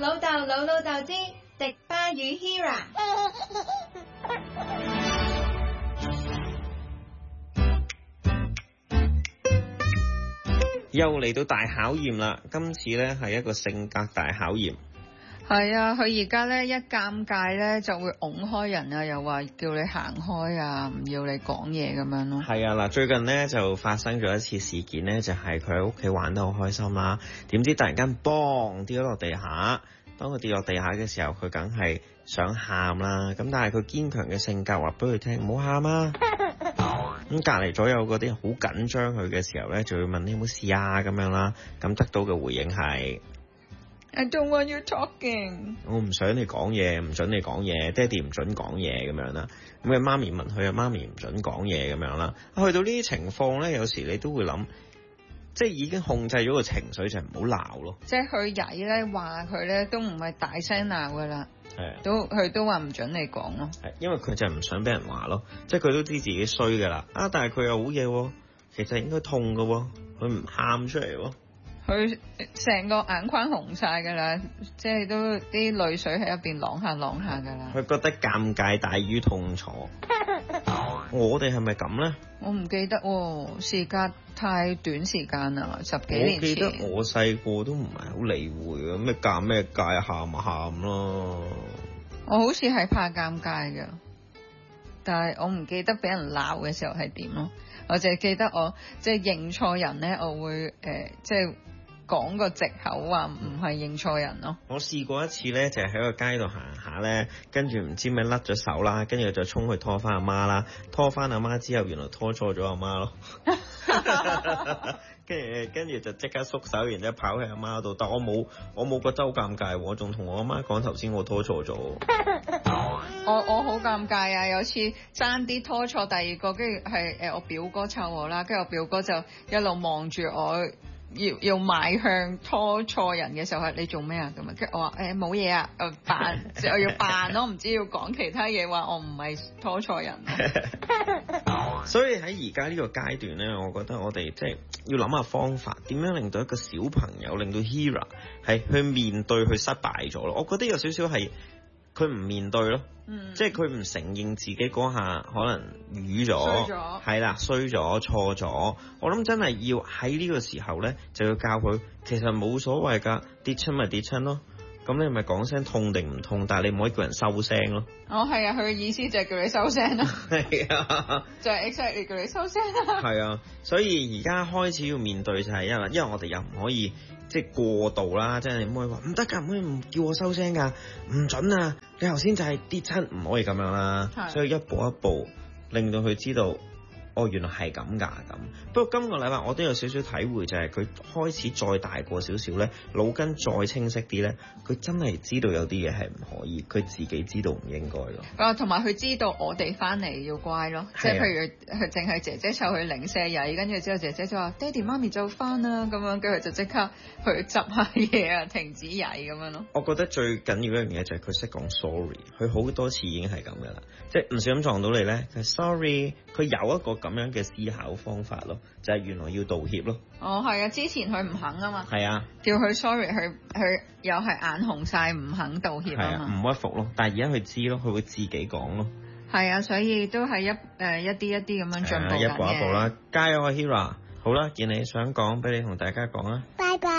老豆老老豆之迪巴與 Hira。 又嚟到大考驗啦！今次呢係一個性格大考驗。 係啊，佢而家咧一尷尬咧就會拱開人啊，又話叫你行開啊，唔要你講嘢咁樣咯。 係啊，嗱，最近呢就發生咗一次事件呢，就係佢喺屋企玩得好開心啦，點知突然間嘣跌咗落地下。當佢跌落地下嘅時候，佢梗係想喊啦。咁但係佢堅強嘅性格話俾佢聽唔好喊啊。咁隔離左右嗰啲好緊張佢嘅時候呢，就會問你有冇事啊咁樣啦。咁得到嘅回應係 I don't want you talking。 我唔想你講嘢，唔準你講嘢，爹哋唔準講嘢咁樣啦。咁佢媽咪問佢啊，媽咪唔準講嘢咁樣啦。去到呢啲情況咧，有時你都會諗，即係已經控制咗個情緒，就係唔好鬧咯。 即係佢曳咧，話佢咧都唔係大聲鬧噶啦， 係佢都話唔準你講咯。 係因為佢就係唔想俾人話咯，即係佢都知自己衰噶啦。但係佢又好嘢喎，其實應該痛噶喎，佢唔喊出嚟喎。 佢成個眼眶紅晒噶啦，即係都啲淚水喺入邊啷下啷下噶啦。 佢覺得尷尬大於痛楚。我哋係咪咁咧？ 我唔記得喎，時間太短時間啦，10幾年前。 我記得我細個都唔係好理會嘅，咩尷咩尬，喊咪喊咯。 我好似係怕尷尬嘅，但係我唔記得俾人鬧嘅時候係點咯。我淨係記得我即係認錯人咧，我會即係講個藉口話唔係認錯人咯。 我試過一次咧，就係喺個街度行下咧，跟住唔知咩甩咗手啦，跟住就衝去拖翻阿媽啦，拖翻阿媽之後，原來拖錯咗阿媽咯。跟住就即刻縮手，然之後跑去阿媽度，但我冇覺得好尷尬，我仲同我阿媽講頭先我拖錯咗。 我好尷尬啊！有次爭啲拖錯第二個，跟住係我表哥湊我啦，跟住我表哥就一路望住我，要邁向拖錯人嘅時候，係你做咩啊？咁啊，跟住我話冇嘢啊，扮即係我要扮咯，唔知要講其他嘢，話我唔係拖錯人。 所以喺而家呢個階段呢，我覺得我哋即係要諗下方法，點樣令到一個小朋友，令到 Hira 係去面對佢失敗咗咯。我覺得有少少係佢唔面對咯，即係佢唔承認自己嗰下可能瘀咗，係啦，衰咗錯咗。我諗真係要喺呢個時候呢，就要教佢，其實冇所謂㗎，跌親咪跌親咯。咁你咪講聲痛定唔痛，但係你唔可以叫人收聲咯。 哦，係啊，佢嘅意思就係叫你收聲咯。 係啊， 就係 exactly 叫你收聲啦。 係啊，所以而家開始要面對就係因為我哋又唔可以即係過度啦，即係你唔可以話唔得㗎，唔可以唔叫我收聲㗎，唔準啊！你頭先就係跌親，唔可以咁樣啦。所以一步一步令到佢知道。哦，原來係咁㗎咁。不過今個禮拜我都有少少體會，就係佢開始再大個少少咧，腦筋再清晰啲咧，佢真係知道有啲嘢係唔可以，佢自己知道唔應該咯。 同埋佢知道我哋翻嚟要乖咯，即係譬如佢淨係姐姐湊佢零舍曳，跟住之後姐姐就話爹哋媽咪就翻啦咁樣，跟住佢就即刻去執下嘢啊，停止曳咁樣咯。 我覺得最緊要一樣嘢就係佢識講 sorry，佢好多次已經係咁㗎啦，即係唔小心撞到你咧，佢 sorry，佢有一個咁樣嘅思考方法咯，就係原來要道歉咯。 哦，係啊，之前佢唔肯啊嘛。 係啊， 叫佢 sorry，佢又係眼紅晒，唔肯道歉啊嘛。 唔屈服咯，但係而家佢知咯，佢會自己講咯。 係啊，所以都係一啲咁樣進步緊嘅。 一步一步啦，加油啊 Hira！好啦，見你想講，俾你同大家講啦。